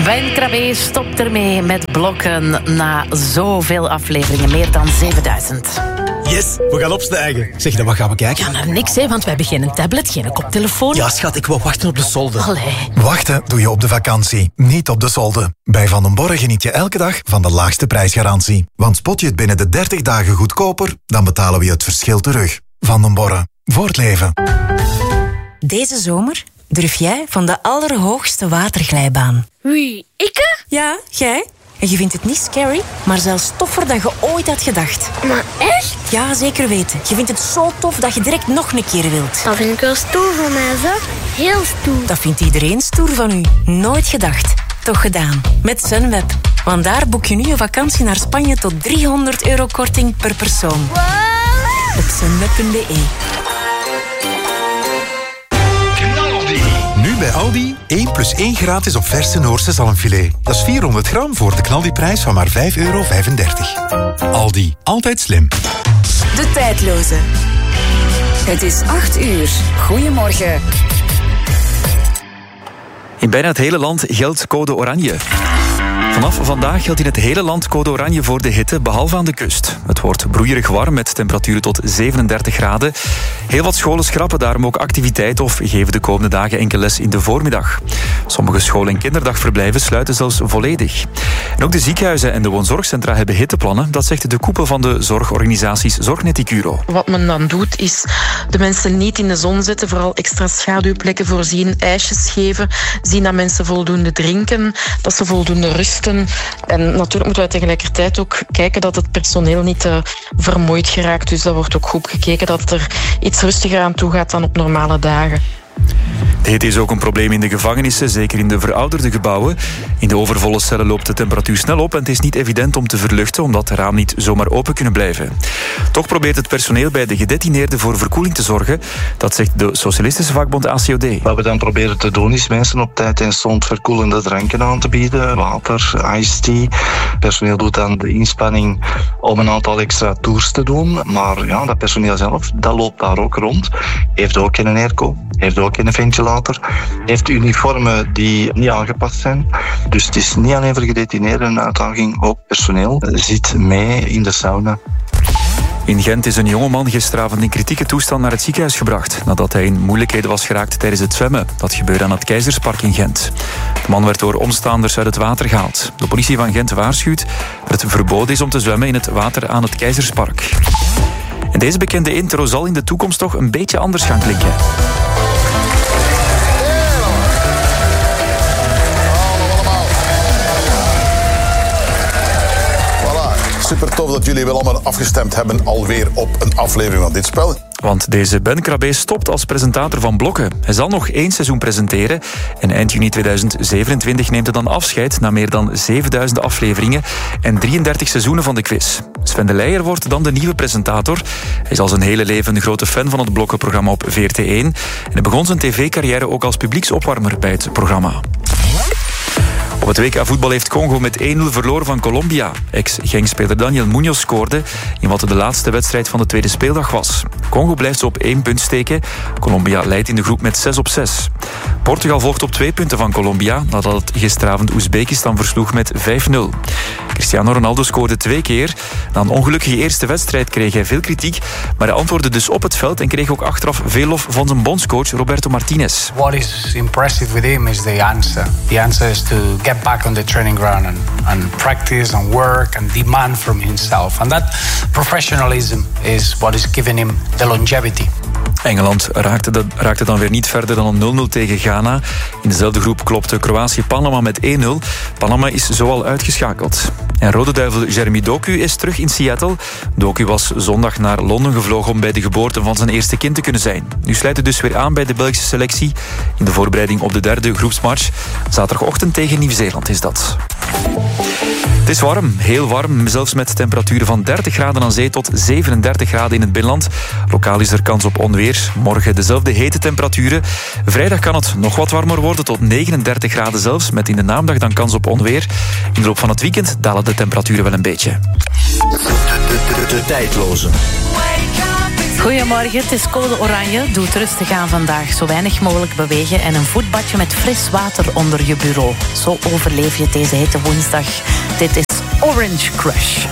Ben Krabbe stopt ermee met blokken na zoveel afleveringen. Meer dan 7000. Yes, we gaan opstijgen. Zeg, dan wat gaan we kijken? Ja, naar niks, hè, want we hebben geen tablet, geen koptelefoon. Ja, schat, ik wil wachten op de solde. Allee. Wachten doe je op de vakantie, niet op de solde. Bij Van den Borre geniet je elke dag van de laagste prijsgarantie. Want spot je het binnen de 30 dagen goedkoper, dan betalen we je het verschil terug. Van den Borre, voor het leven. Deze zomer durf jij van de allerhoogste waterglijbaan. Wie, ikke? Ja, jij. En je vindt het niet scary, maar zelfs toffer dan je ooit had gedacht. Maar echt? Ja, zeker weten. Je vindt het zo tof dat je direct nog een keer wilt. Dat vind ik wel stoer van mij, zeg. Heel stoer. Dat vindt iedereen stoer van u. Nooit gedacht. Toch gedaan. Met Sunweb. Want daar boek je nu je vakantie naar Spanje tot €300 korting per persoon. Wow. Op sunweb.be. Nu bij Aldi, 1 plus 1 gratis op verse Noorse zalmfilet. Dat is 400 gram voor de knaldiprijs van maar €5,35. Aldi, altijd slim. De tijdloze. Het is 8 uur. Goedemorgen. In bijna het hele land geldt code oranje. Vanaf vandaag geldt in het hele land code oranje voor de hitte, behalve aan de kust. Het wordt broeierig warm met temperaturen tot 37 graden. Heel wat scholen schrappen daarom ook activiteit of geven de komende dagen enkel les in de voormiddag. Sommige school- en kinderdagverblijven sluiten zelfs volledig. En ook de ziekenhuizen en de woonzorgcentra hebben hitteplannen. Dat zegt de koepel van de zorgorganisaties Zorgnet Icuro. Wat men dan doet, is de mensen niet in de zon zetten, vooral extra schaduwplekken voorzien, ijsjes geven, zien dat mensen voldoende drinken, dat ze voldoende rusten. En natuurlijk moeten we tegelijkertijd ook kijken dat het personeel niet vermoeid geraakt. Dus dat wordt ook goed gekeken dat het er iets rustiger aan toe gaat dan op normale dagen. De hitte is ook een probleem in de gevangenissen, zeker in de verouderde gebouwen. In de overvolle cellen loopt de temperatuur snel op en het is niet evident om te verluchten, omdat de ramen niet zomaar open kunnen blijven. Toch probeert het personeel bij de gedetineerden voor verkoeling te zorgen. Dat zegt de socialistische vakbond ACOD. Wat we dan proberen te doen is mensen op tijd en stond verkoelende dranken aan te bieden. Water, iced tea. Het personeel doet dan de inspanning om een aantal extra tours te doen. Maar ja, dat personeel zelf, dat loopt daar ook rond. Heeft ook geen airco, heeft ook geen ventilator. Heeft uniformen die niet aangepast zijn. Dus het is niet alleen voor gedetineerden een uitdaging, ook personeel zit mee in de sauna. In Gent is een jongeman gisteravond in kritieke toestand naar het ziekenhuis gebracht nadat hij in moeilijkheden was geraakt tijdens het zwemmen. Dat gebeurde aan het Keizerspark in Gent. De man werd door omstaanders uit het water gehaald. De politie van Gent waarschuwt dat het verboden is om te zwemmen in het water aan het Keizerspark. En deze bekende intro zal in de toekomst toch een beetje anders gaan klinken. Super tof dat jullie wel allemaal afgestemd hebben alweer op een aflevering van dit spel. Want deze Ben Krabbe stopt als presentator van Blokken. Hij zal nog 1 seizoen presenteren en eind juni 2027 neemt hij dan afscheid na meer dan 7000 afleveringen en 33 seizoenen van de quiz. Sven de Leijer wordt dan de nieuwe presentator. Hij is al zijn hele leven een grote fan van het Blokkenprogramma op VRT1 en hij begon zijn tv-carrière ook als publieksopwarmer bij het programma. Op het WK voetbal heeft Congo met 1-0 verloren van Colombia. Ex-Genk-speler Daniel Munoz scoorde in wat de laatste wedstrijd van de tweede speeldag was. Congo blijft ze op 1 punt steken. Colombia leidt in de groep met 6-6. Portugal volgt op 2 punten van Colombia nadat het gisteravond Oezbekistan versloeg met 5-0. Cristiano Ronaldo scoorde 2 keer. Na een ongelukkige eerste wedstrijd kreeg hij veel kritiek, maar hij antwoordde dus op het veld en kreeg ook achteraf veel lof van zijn bondscoach Roberto Martinez. What is impressive with him is the answer. The answer is to get back on the training ground and practice and work and demand from himself. And that professionalism is what is giving him the longevity. Engeland raakte dan weer niet verder dan een 0-0 tegen Ghana. In dezelfde groep klopte Kroatië Panama met 1-0. Panama is zo al uitgeschakeld. En Rode Duivel Jeremy Doku is terug in Seattle. Doku was zondag naar Londen gevlogen om bij de geboorte van zijn eerste kind te kunnen zijn. Nu sluit hij dus weer aan bij de Belgische selectie in de voorbereiding op de 3e groepsmatch. Zaterdagochtend tegen Nieuw-Zeeland is dat. Het is warm, heel warm, zelfs met temperaturen van 30 graden aan zee tot 37 graden in het binnenland. Lokaal is er kans op onweer. Morgen dezelfde hete temperaturen. Vrijdag kan het nog wat warmer worden, tot 39 graden zelfs, met in de namiddag dan kans op onweer. In de loop van het weekend dalen de temperaturen wel een beetje. De tijdloze. Goedemorgen, het is code oranje. Doe het rustig aan vandaag. Zo weinig mogelijk bewegen en een voetbadje met fris water onder je bureau. Zo overleef je deze hete woensdag. Dit is Orange Crush.